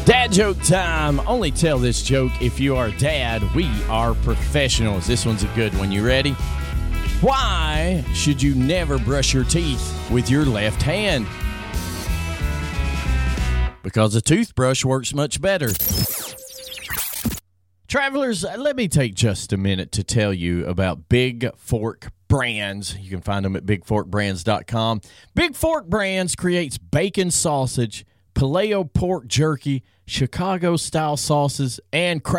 Dad joke time. Only tell this joke if you are a dad. We are professionals. This one's a good one. You ready? Why should you never brush your teeth with your left hand? Because a toothbrush works much better. Travelers, let me take just a minute to tell you about Big Fork Brands. You can find them at bigforkbrands.com. Big Fork Brands creates bacon sausage, Paleo pork jerky, Chicago-style sauces, and